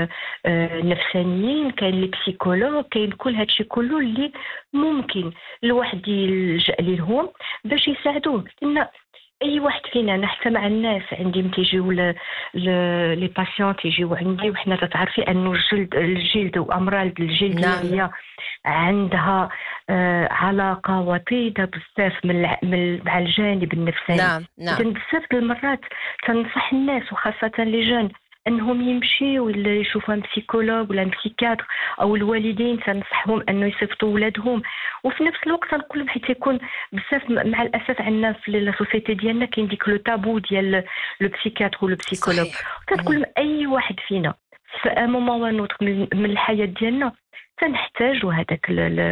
نفسانيين، كاين لي بسيكولوج، كاين كل هادشي كله اللي ممكن الواحد يلجأ ليهم باش يساعدوه. لان اي واحد فينا، انا حتى مع الناس عندي ملي يجيو لي باسيونت يجيو عندي، وحنا تتعرفي انه الجلد وامراض الجلد نعم هي عندها علاقه وطيده بزاف مع الجانب النفساني. نعم اذا نعم بزاف المرات تنصح الناس وخاصه لي جون انهم يمشيو ولا يشوفوا بسيكولوج ولا بسيكاتر، او الوالدين تنصحهم انه يصيفطوا ولادهم. وفي نفس الوقت نقول لهم حيت يكون بزاف مع الاسف عندنا في لا سوسيتي ديالنا كاين ديك لو تابو ديال لو بسيكاتر ولو بسيكولوج. صحيح. تقول لهم اي واحد فينا في ان مومون ونوتر من الحياه ديالنا تنحتاجوا هذاك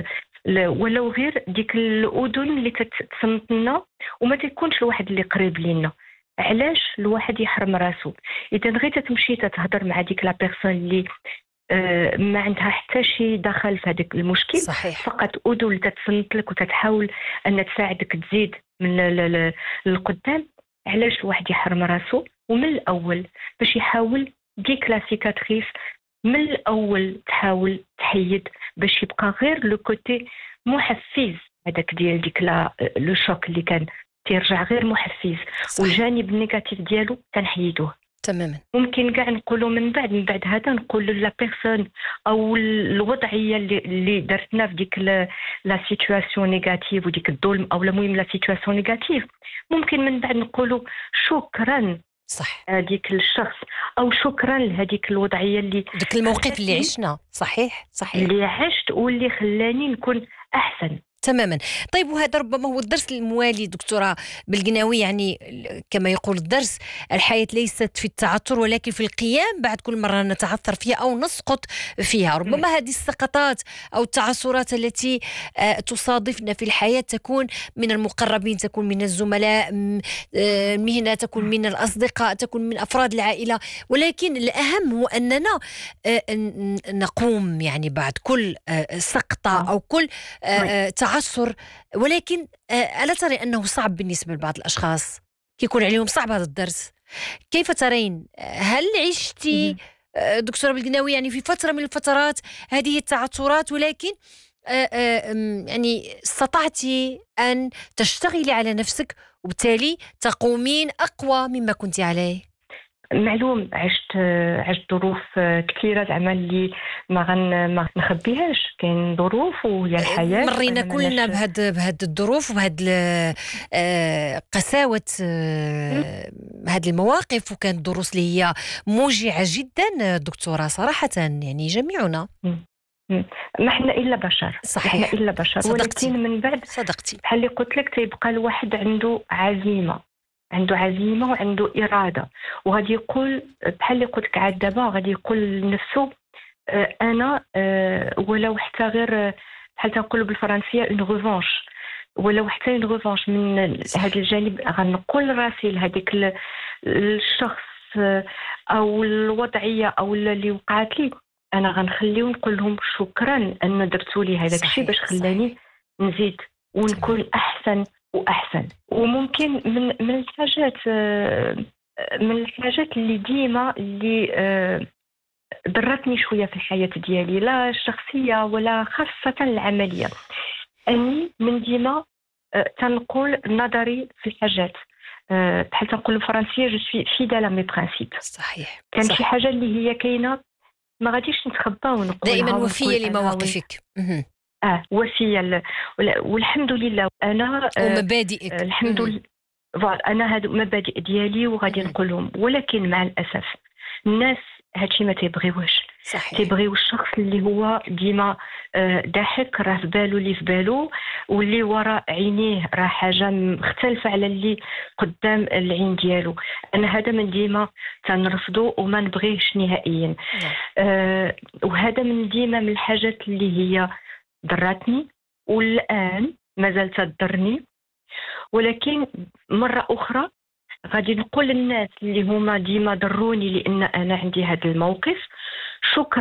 ولو غير ديك الاذن اللي تصنت لنا وما تكونش الواحد اللي قريب لينا. علاش الواحد يحرم راسو؟ اذا غير تمشي تهضر مع ديك لا بيرسون اللي ما عندها حتى شي دخل في هذاك المشكل، صحيح. فقط اذن تتصنت لك وتتحاول ان تساعدك تزيد من للقدام. علاش الواحد يحرم راسو ومن الاول باش يحاول ديك لا سيكاتريس من الاول تحاول تحيد باش يبقى غير لو كوتي محفز هذاك ديال ديك لو شوك اللي كان تيرجع غير محفز، صح. والجانب النيجاتيف ديالو تنحيدوه تماما. ممكن كاع نقولوا من بعد هذا نقولوا لا بيرسون او الوضعيه اللي درتنا في ديك لا سيتواسيون نيجاتيف وديك الظلم او المهم لا سيتواسيون نيجاتيف، ممكن من بعد نقولوا شكرا صح. هذيك الشخص او شكرا لهذيك الوضعيه اللي داك الموقف اللي عشنا. صحيح صحيح. اللي عشت واللي خلاني نكون احسن. تماما. طيب وهذا ربما هو الدرس الموالي دكتورة بالقناوي، يعني كما يقول الدرس: الحياة ليست في التعثر ولكن في القيام بعد كل مرة نتعثر فيها أو نسقط فيها. ربما هذه السقطات أو التعثرات التي تصادفنا في الحياة تكون من المقربين، تكون من الزملاء المهنة، تكون من الأصدقاء، تكون من أفراد العائلة، ولكن الأهم هو أننا نقوم يعني بعد كل سقطة أو كل تعثر. ولكن ألا ترى أنه صعب بالنسبة لبعض الأشخاص يكون عليهم صعب هذا الدرس؟ كيف ترين؟ هل عشتي دكتورة بالقناوي يعني في فترة من الفترات هذه التعثرات، ولكن يعني استطعتي أن تشتغلي على نفسك وبالتالي تقومين أقوى مما كنت عليه؟ معلوم عشت ظروف كثيره زعما اللي ما نخبيهاش. كاين ظروف وهي الحياه، مرينا كلنا بهاد الظروف وبهاد قساوه هاد المواقف، وكانت دروس اللي هي موجعه جدا دكتوره صراحه، يعني جميعنا. ما احنا الا بشر. صحيح. احنا الا بشر. صدقتي. ولكن من بعد صدقتي. بحال اللي قلت لك تيبقى الواحد عنده عزيمه وعنده إرادة، وغادي يقول بحال اللي قلت لك عاد دابا غادي يقول لنفسه أنا ولو حتى غير بحال تنقولوا بالفرنسية اون ريفانش، ولو حتى اون ريفانش من هذا الجانب غنقول راسي لهذيك الشخص أو الوضعية أو اللي وقعت لي، أنا غنخليه ونقول لهم شكرا أن درتوا لي هذاك الشيء باش خلاني نزيد ونكون أحسن وأحسن. وممكن من الحاجات اللي ديما اللي ضرتني شوية في الحياة ديالي، لا الشخصية ولا خاصة العملية، أني من ديما تنقول نظري في الحاجات. بحال تنقول بالفرنسية جو سوي فيدال ا مي برانسيب. صحيح. كان شي حاجة اللي هي كاينة ما غاديش نتخبى ونقولها، دائما وفية لمواقفك. وفية والحمد لله. أنا ومبادئك. الحمد لله. أنا هادو مبادئ ديالي وغادي نقولهم، ولكن مع الأسف الناس هادشي ما تيبغيوش. تيبغيو الشخص اللي هو ديما ضاحك، راه في بالو اللي في بالو، واللي وراء عينيه راه حاجة مختلفة على اللي قدام العين ديالو. أنا هذا من ديما تنرفضو وما نبغيهش نهائيا. وهذا من ديما من الحاجات اللي هي ضرتني والآن ما زالت تضرني. ولكن مرة أخرى غادي نقول للناس اللي هما ديما ضروني لأن أنا عندي هذا الموقف شكرا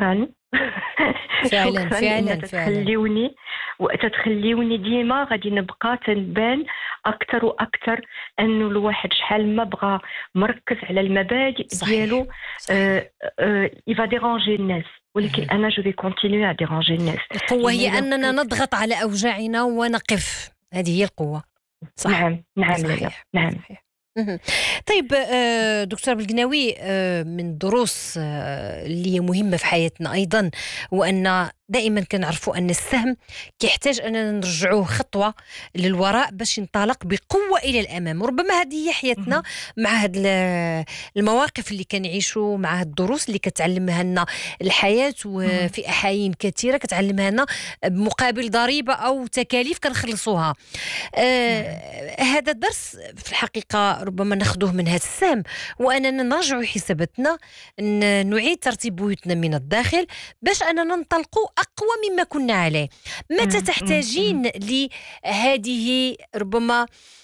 فعلا فعلا تخليوني وتتخليوني ديما غادي نبقى تنبان اكثر واكثر انه الواحد شحال ما بغى مركز على المبادئ ديالو يفا ديرانجي الناس، ولكن انا جو في كونتينيو ا ديرانجي الناس. القوة هي اننا نضغط على اوجاعنا ونقف، هذه هي القوة. صح. نعم نعم صحيح. نعم. صحيح. طيب دكتور بالقناوي، من الدروس اللي مهمة في حياتنا أيضا، وأن دائما كنعرفوا أن السهم كيحتاج أننا نرجعوه خطوة للوراء باش ينطلق بقوة إلى الأمام. ربما هذه هي حياتنا مع هاد المواقف اللي كنعيشوا، مع هاد الدروس اللي كتعلمها لنا الحياة، وفي أحايين كثيرة كتعلمها لنا بمقابل ضريبة أو تكاليف كنخلصوها. هذا الدرس في الحقيقة ربما ناخذوه من هذا السهم، وأننا نرجع حساباتنا، نعيد ترتيب بيوتنا من الداخل باش أننا ننطلقوا أقوى مما كنا عليه. متى تحتاجين لهذه ربما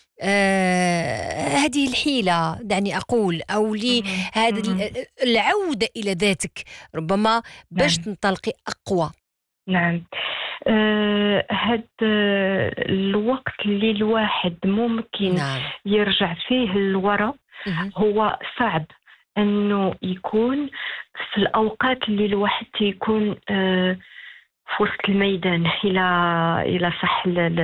هذه الحيلة، دعني أقول، أو لهذه العودة إلى ذاتك ربما باش تنطلقي أقوى؟ نعم. هذا الوقت اللي الواحد ممكن يرجع فيه للوراء هو صعب أنه يكون في الأوقات اللي الواحد يكون في وسط الميدان، إلى صح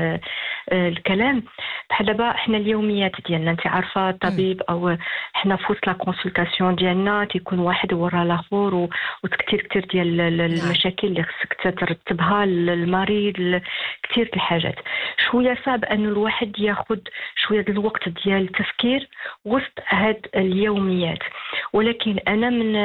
الكلام. بحال دابا حنا اليوميات ديالنا، انت عارفه الطبيب او حنا في وسط لا كونسلطاسيون ديالنا تيكون واحد ورا الاخر، وكثير ديال المشاكل اللي خصك ترتبها للمريض، كثير الحاجات. شويه صعب ان الواحد ياخذ شويه الوقت ديال التفكير وسط هاد اليوميات، ولكن انا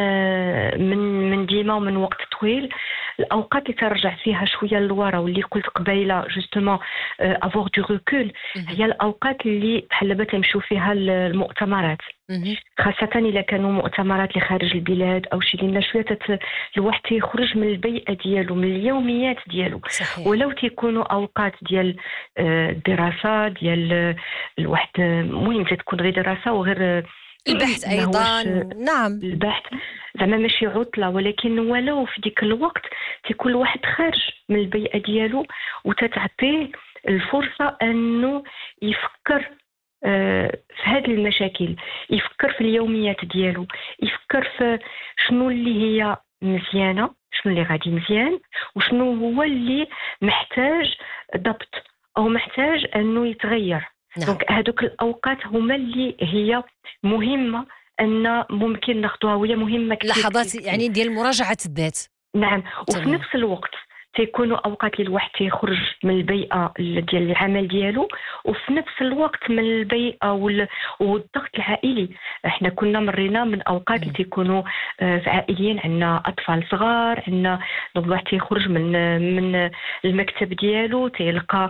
من ديما ومن وقت طويل الاوقات اللي ترجع فيها شويه للورا، واللي قلت قبيله جوستومون افوغ دو ريكول، هي الاوقات اللي بحال دابا تمشيو فيها المؤتمرات، خاصه الا كانوا مؤتمرات اللي خارج البلاد او شي، لان شويه الواحد تيخرج من البيئه ديالو، من اليوميات ديالو. صحيح. ولو تيكونوا اوقات ديال الدراسه ديال الواحد، المهم تكون غير دراسه وغير البحث ايضا. نعم، البحث زعما ماشي عطله، ولكن ولو في ديك الوقت تيكون الواحد خارج من البيئه ديالو وتتعطيه الفرصه انه يفكر في هذه المشاكل، يفكر في اليوميات ديالو، يفكر في شنو اللي هي مزيانه، شنو اللي غادي مزيان، وشنو هو اللي محتاج ضبط او محتاج انه يتغير. دونك هذوك الاوقات هما اللي هي مهمه ان ممكن ناخذوها، وهي مهمه كثير، لحظات يعني ديال مراجعه الذات. نعم. وفي نفس الوقت تيكونوا اوقات اللي الواحد تيخرج من البيئه ديال العمل ديالو، وفي نفس الوقت من البيئه والضغط العائلي. احنا كنا مرينا من اوقات اللي تيكونوا في عائليين، عندنا اطفال صغار، عندنا الواحد تيخرج من المكتب ديالو تيلقى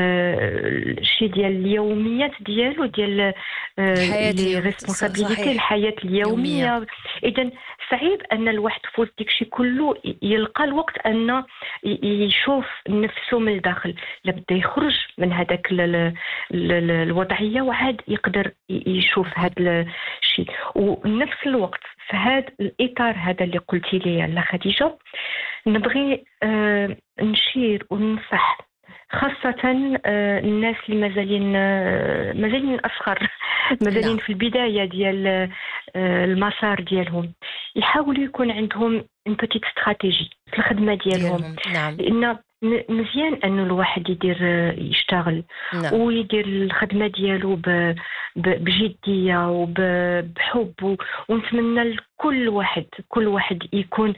شي ديال اليوميات ديالو، ديال لي ريسبونسابيلتي، الحياه اليوميه. اذا صعيب ان الواحد في وسط داكشي كله يلقى الوقت ان يشوف نفسه من الداخل، لابد يخرج من هذاك الوضعيه وعاد يقدر يشوف هذا الشيء. ونفس الوقت في هذا الاطار هذا اللي قلتي لي على خديجه، نبغي نشير وننصح خاصة الناس اللي مازالين أصغر، مازالين في البداية ديال المسار ديالهم، يحاولوا يكون عندهم une petite stratégie في الخدمة ديالهم. نعم. لأن مزيان أنه الواحد يشتغل ويدير الخدمة ديالو بجدية وبحب، ونتمنى لكل واحد يكون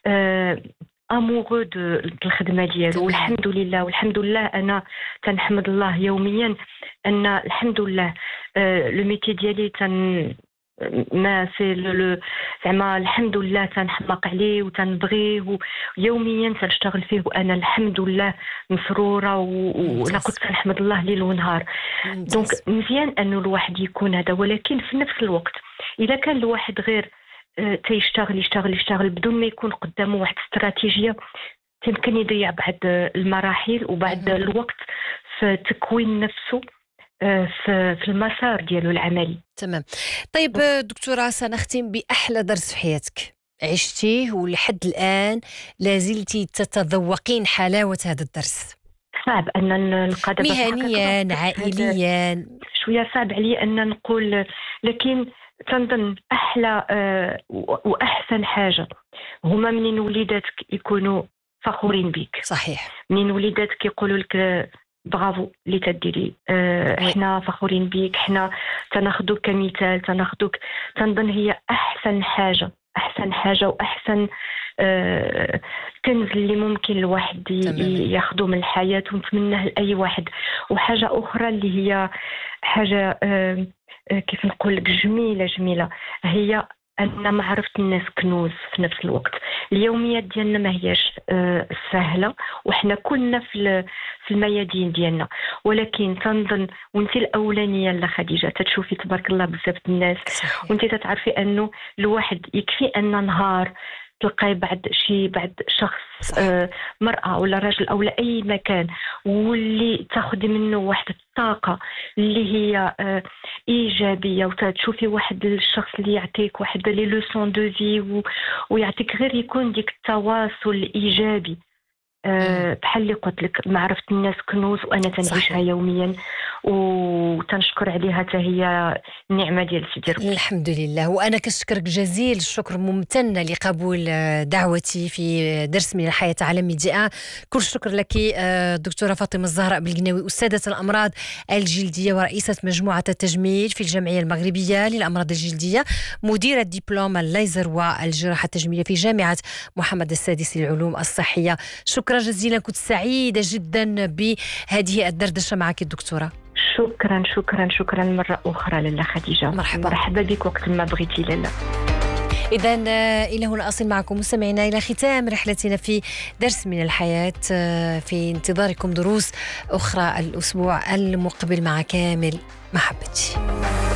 امورو دو الخدمه ديالو. والحمد لله انا تنحمد الله يوميا ان الحمد لله لو ميتي ديالي ما في زعما الحمد لله تنحماق عليه وتنبغيه ويوميا تنشتغل فيه، وانا الحمد لله مسروره وانا كنت تنحمد الله ليل ونهار. دونك مزيان انه الواحد يكون هذا، ولكن في نفس الوقت اذا كان الواحد غير يشتغل بدون ما يكون قدامه واحد استراتيجية، يمكن يضيع بعض المراحل وبعد الوقت في تكوين نفسه في المسار ديالو العملي. تمام. طيب دكتورة، سنختم بأحلى درس في حياتك. عشتيه ولحد الآن لازلتي تتذوقين حلاوة هذا الدرس؟ صعب أن نلقى مهنيا عائليا، شوية صعب علي أن نقول، لكن تنظن أحلى وأحسن حاجة هما منين وليداتك يكونوا فخورين بك. صحيح. منين وليداتك يقولوا لك برافو اللي تديري، احنا فخورين بك، احنا تناخذوك كمثال، تناخذوك. تنظن هي أحسن حاجة، أحسن حاجة وأحسن كنز اللي ممكن الواحد ياخذه من الحياة ونتمناه لأي واحد. وحاجة أخرى اللي هي حاجة كيف نقول لك جميلة، هي أن معرفة الناس كنوز في نفس الوقت. اليوميات ديالنا ما هياش سهلة، وإحنا كلنا في الميادين ديالنا، ولكن تنظن وانت الأولانية لا خديجة تتشوفي تبارك الله بزاف الناس، وانت تتعرفي أنه الواحد يكفي أن نهار تلقاي بعد شخص مرأة ولا رجل أو لأي مكان، واللي تاخذي منه واحد الطاقة اللي هي إيجابية، وتشوفي واحد الشخص اللي يعطيك واحد لي لوسون دو في ويعطيك غير يكون ديك التواصل الإيجابي. بحال اللي قلت لك معرفة الناس كنوز، وأنا تنعيشها يوميا وتنشكر عليها حتى هي النعمة ديال سيدي ربي. الحمد لله. وأنا كشكرك جزيل الشكر، ممتنة لقبول دعوتي في درس من الحياة على ميديا. كل الشكر لك دكتورة فاطمة الزهراء بالقناوي، أستاذة الأمراض الجلدية ورئيسة مجموعة التجميل في الجمعية المغربية للأمراض الجلدية، مديرة دبلوم الليزر والجراحة التجميلية في جامعة محمد السادس للعلوم الصحية. شكرا جزيلا، كنت سعيدة جدا بهذه الدردشة معك الدكتورة. شكرا مرة أخرى لاله خديجة. مرحبا بك وقت ما بغيتي لاله. إذا إلى هنا أصل معكم مستمعينا إلى ختام رحلتنا في درس من الحياة، في انتظاركم دروس أخرى الأسبوع المقبل مع كامل محبتي.